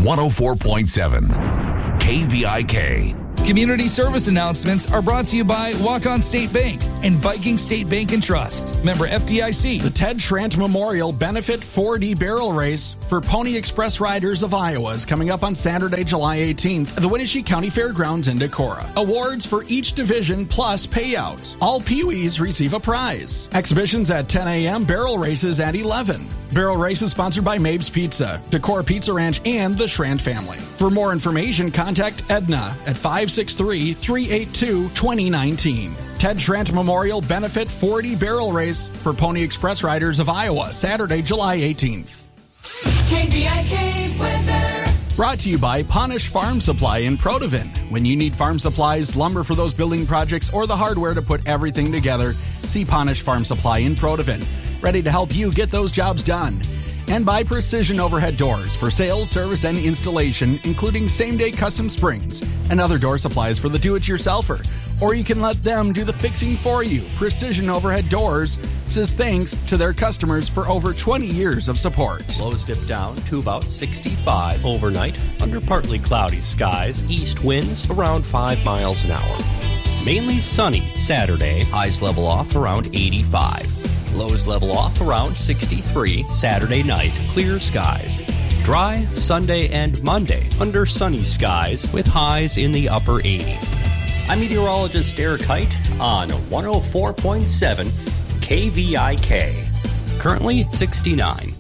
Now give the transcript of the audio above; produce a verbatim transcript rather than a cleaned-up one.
one oh four point seven K V I K. Community service announcements are brought to you by Walk-On State Bank and Viking State Bank and Trust. Member F D I C. The Ted Schrant Memorial Benefit four D Barrel Race for Pony Express Riders of Iowa is coming up on Saturday, July eighteenth at the Wenatchee County Fairgrounds in Decorah. Awards for each division plus payouts. All Pee-wees receive a prize. Exhibitions at ten a.m., barrel races at eleven. Barrel Race is sponsored by Mabe's Pizza, Decorah Pizza Ranch, and the Schrant family. For more information, contact Edna at five six three, three eight two, two oh one nine. Ted Schrant Memorial Benefit four D Barrel Race for Pony Express Riders of Iowa, Saturday, July eighteenth. K V I K weather. Brought to you by Ponish Farm Supply in Protivin. When you need farm supplies, lumber for those building projects, or the hardware to put everything together, see Ponish Farm Supply in Protivin. Ready to help you get those jobs done. And by Precision Overhead Doors for sales, service, and installation, including same-day custom springs and other door supplies for the do-it-yourselfer. Or you can let them do the fixing for you. Precision Overhead Doors says thanks to their customers for over twenty years of support. Lows dip down to about sixty-five overnight under partly cloudy skies. East winds around five miles an hour. Mainly sunny Saturday. Highs level off around eighty-five. Lows level off around sixty-three. Saturday night, clear skies. Dry Sunday and Monday under sunny skies with highs in the upper eighties. I'm meteorologist Derek Height on one oh four point seven K V I K. Currently sixty-nine.